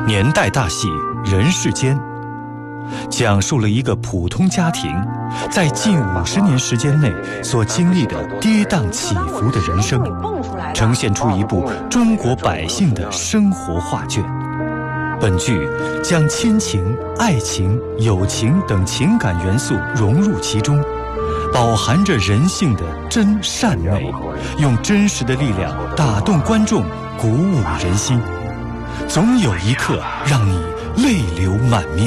年代大戏《人世间》，讲述了一个普通家庭在近50年时间内所经历的跌宕起伏的人生，呈现出一部中国百姓的生活画卷。本剧将亲情、爱情、友情等情感元素融入其中，饱含着人性的真善美，用真实的力量打动观众，鼓舞人心，总有一刻让你泪流满面。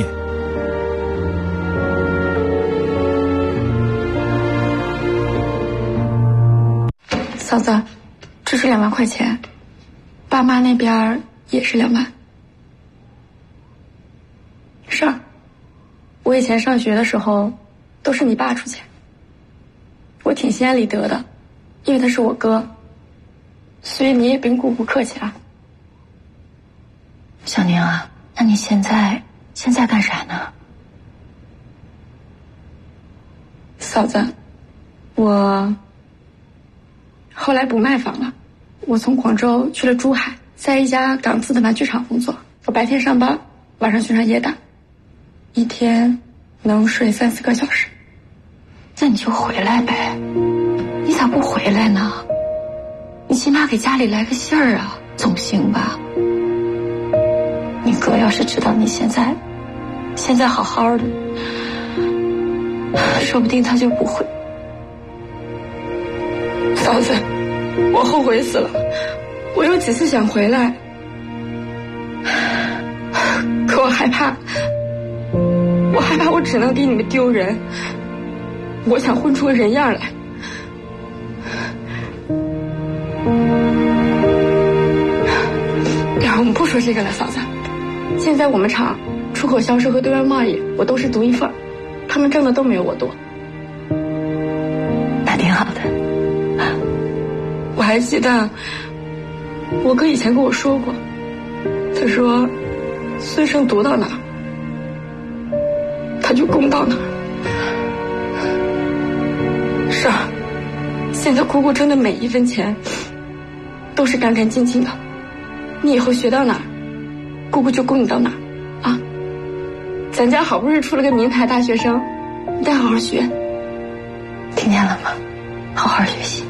嫂子，这是2万块钱，爸妈那边也是2万。是啊，我以前上学的时候都是你爸出钱，我挺心安理得的，因为他是我哥，所以你也别跟姑姑客气啊。 小宁啊，那你现在干啥呢？ 嫂子，我后来不卖房了，我从广州去了珠海，在一家港资的玩具厂工作。我白天上班，晚上去上夜班，一天能睡3-4个小时。 那你就回来呗，你咋不回来呢？你起码给家里来个信儿啊，总行吧？你哥要是知道你现在好好的，说不定他就不会。 嫂子，我后悔死了，我有几次想回来，可我害怕我只能给你们丢人，我想混出个人样来。然后我们不说这个了，嫂子。现在我们厂出口销售和对外贸易我都是独一份，他们挣的都没有我多。 那挺好的。 我还记得我哥以前跟我说过，他说孙生读到哪他就攻到哪。是啊，现在姑姑挣的每一分钱都是干干净净的，你以后学到哪儿姑姑就供你到哪儿啊。咱家好不容易出了个名牌大学生，你得好好学。 听见了吗？好好学习。